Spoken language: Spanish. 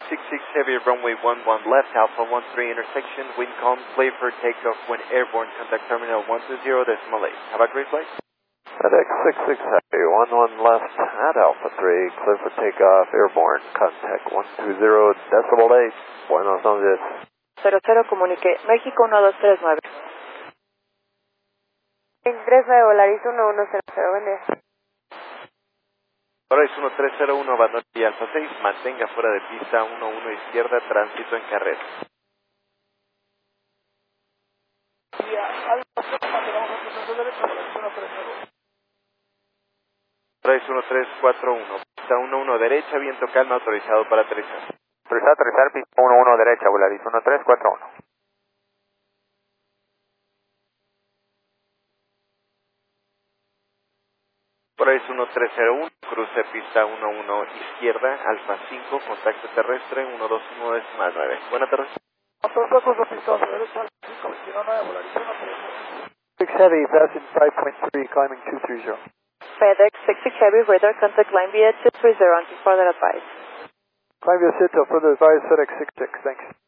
66 Heavy, runway 11 left, Alpha 13 intersection, wind calm, clear for takeoff when airborne, contact terminal 120, decimal 8. Have a great flight. FedEx 66 Heavy, 11 left at Alpha 3, clear for takeoff, airborne, contact 120, decimal 8. Buenos noches. 00, comunique, México 1239. 39, Volaris 1100, buen día. Volaris 1301, abandone y Alfa 6, mantenga fuera de pista 11 izquierda, tránsito en carrera. Volaris 1341, pista 11 derecha, viento calma, autorizado para aterrizar. Autorizado a aterrizar, pista 11 derecha, Volaris 1341. Volaris 1301, cruce pista 11 izquierda, Alfa 5, contacto terrestre 121 decimal 9. Buenas tardes. 6 Heavy, passing 5.3, climbing 230. FedEx 66 Heavy, radar contact line via 230 until further advice. Climb your sit till further advice, FedEx 66, thanks.